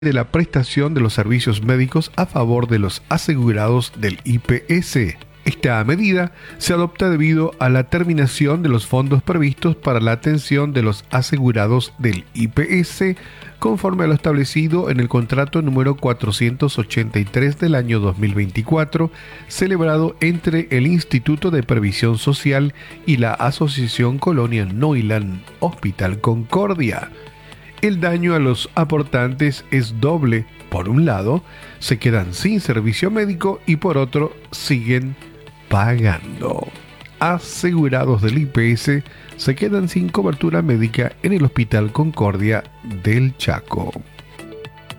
de la prestación de los servicios médicos a favor de los asegurados del IPS. Esta medida se adopta debido a la terminación de los fondos previstos para la atención de los asegurados del IPS, conforme a lo establecido en el contrato número 483 del año 2024, celebrado entre el Instituto de Previsión Social y la Asociación Colonia Neuland Hospital Concordia. El daño a los aportantes es doble. Por un lado, se quedan sin servicio médico y por otro, siguen pagando. Asegurados del IPS se quedan sin cobertura médica en el Hospital Concordia del Chaco.